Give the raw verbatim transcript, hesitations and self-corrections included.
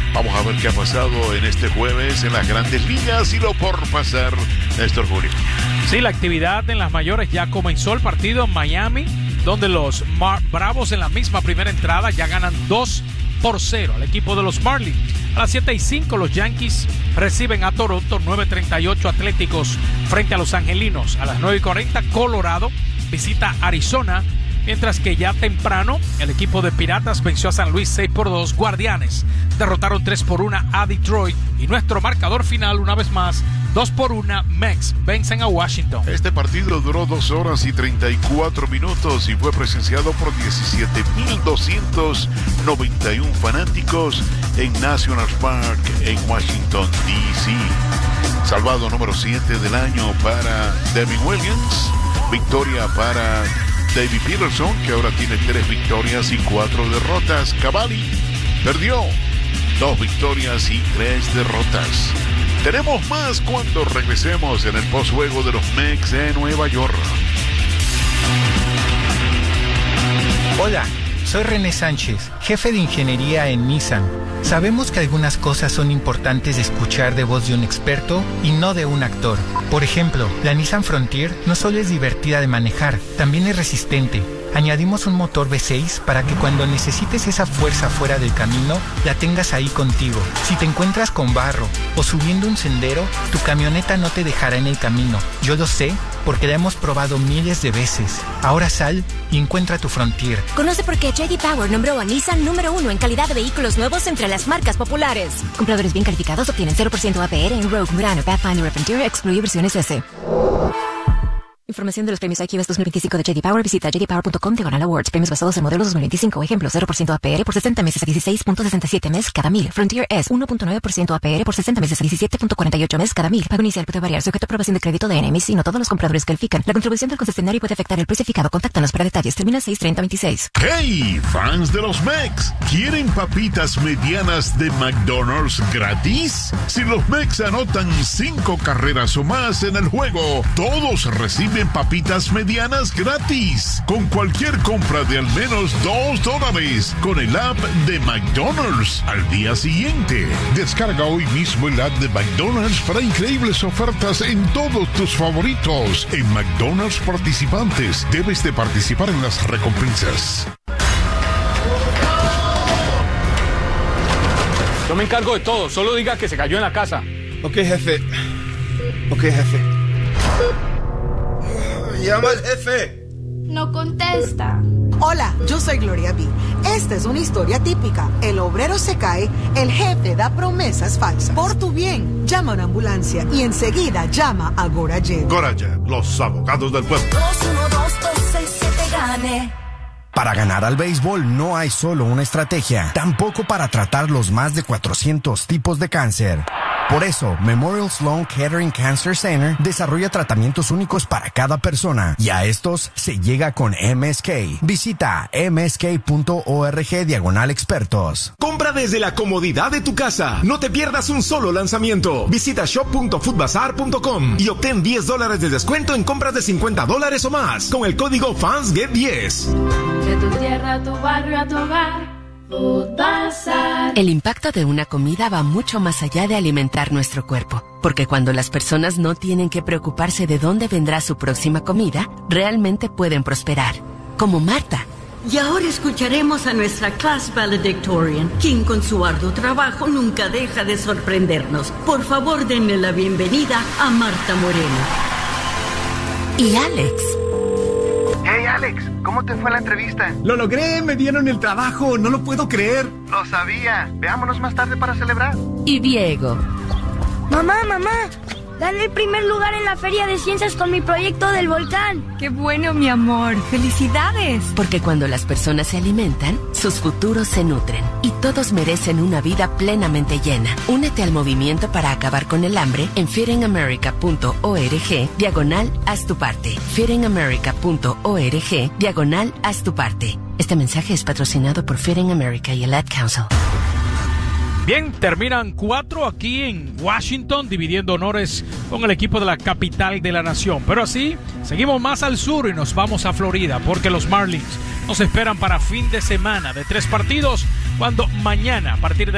Vamos a ver qué ha pasado en este jueves en las grandes ligas y lo por pasar, Néstor Julio. Sí, la actividad en las mayores ya comenzó. El partido en Miami, donde los Mar- Bravos en la misma primera entrada ya ganan dos por cero al equipo de los Marlins. A las siete y cinco los Yankees reciben a Toronto. Nueve treinta y ocho Atléticos frente a los Angelinos. A las nueve y cuarenta Colorado visita Arizona. Mientras que ya temprano el equipo de Piratas venció a San Luis seis por dos. Guardianes derrotaron tres por uno a Detroit. Y nuestro marcador final, una vez más, dos por uno, Mex vencen a Washington. Este partido duró dos horas y treinta y cuatro minutos y fue presenciado por diecisiete mil doscientos noventa y uno fanáticos en National Park en Washington, D C Salvado número siete del año para Devin Williams. Victoria para David Peterson, que ahora tiene tres victorias y cuatro derrotas. Cavalli perdió dos victorias y tres derrotas. Tenemos más cuando regresemos en el postjuego de los Mex de Nueva York. Hola, soy René Sánchez, jefe de ingeniería en Nissan. Sabemos que algunas cosas son importantes de escuchar de voz de un experto y no de un actor. Por ejemplo, la Nissan Frontier no solo es divertida de manejar, también es resistente. Añadimos un motor V seis para que cuando necesites esa fuerza fuera del camino, la tengas ahí contigo. Si te encuentras con barro o subiendo un sendero, tu camioneta no te dejará en el camino. Yo lo sé porque la hemos probado miles de veces. Ahora sal y encuentra tu Frontier. Conoce por qué J D Power nombró a Nissan número uno en calidad de vehículos nuevos entre las marcas populares. Compradores bien calificados obtienen cero por ciento A P R en Rogue, Murano, Pathfinder y Frontier, excluye versiones S. Información de los premios I Q S dos mil veinticinco de J D Power. Visita j d power punto com diagonal awards. Premios basados en modelos dos mil veinticinco. Ejemplo, cero por ciento A P R por sesenta meses a dieciséis punto sesenta y siete mes cada mil. Frontier S uno punto nueve por ciento A P R por sesenta meses a diecisiete punto cuarenta y ocho mes cada mil. Pago inicial puede variar sujeto a aprobación de crédito de N M I C y no todos los compradores califican. La contribución del concesionario puede afectar el precio fijado. Contáctanos para detalles. Termina seis treinta veintiséis. ¡Hey! Fans de los Mex, ¿quieren papitas medianas de McDonald's gratis? Si los Mex anotan cinco carreras o más en el juego, todos reciben papitas medianas medianas gratis con cualquier compra de al menos dos dólares con el app de McDonald's al día siguiente. Descarga hoy mismo el app de McDonald's para increíbles ofertas en todos tus favoritos. En McDonald's participantes debes de participar en las recompensas. Yo me encargo de todo, solo diga que se cayó en la casa. Ok, jefe. Ok, jefe. ¡Llama al jefe! No contesta. Hola, yo soy Gloria B. Esta es una historia típica. El obrero se cae, el jefe da promesas falsas. Por tu bien, llama a una ambulancia y enseguida llama a Gorajet. Gorajet, los abogados del pueblo. dos uno dos dos seis siete gane. Para ganar al béisbol no hay solo una estrategia, tampoco para tratar los más de cuatrocientos tipos de cáncer. Por eso, Memorial Sloan Kettering Cancer Center desarrolla tratamientos únicos para cada persona y a estos se llega con M S K. Visita m s k punto org diagonal expertos. Compra desde la comodidad de tu casa. No te pierdas un solo lanzamiento. Visita shop punto foodbazar punto com y obtén diez dólares de descuento en compras de cincuenta dólares o más con el código Fans Get diez. De tu tierra a tu barrio a tu hogar. El impacto de una comida va mucho más allá de alimentar nuestro cuerpo, porque cuando las personas no tienen que preocuparse de dónde vendrá su próxima comida, realmente pueden prosperar, como Marta. Y ahora escucharemos a nuestra class valedictorian, quien con su arduo trabajo nunca deja de sorprendernos. Por favor, denle la bienvenida a Marta Moreno. Y Alex. Hey Alex, ¿cómo te fue la entrevista? Lo logré, me dieron el trabajo, no lo puedo creer. Lo sabía, veámonos más tarde para celebrar. Y Diego. Mamá, mamá, gané el primer lugar en la Feria de Ciencias con mi proyecto del volcán. ¡Qué bueno, mi amor! ¡Felicidades! Porque cuando las personas se alimentan, sus futuros se nutren. Y todos merecen una vida plenamente llena. Únete al movimiento para acabar con el hambre en feeding america punto org diagonal haz tu parte. feeding america punto org diagonal haz tu parte. Este mensaje es patrocinado por Feeding America y el Ad Council. Bien, terminan cuatro aquí en Washington, dividiendo honores con el equipo de la capital de la nación. Pero así, seguimos más al sur y nos vamos a Florida, porque los Marlins nos esperan para fin de semana de tres partidos, cuando mañana, a partir de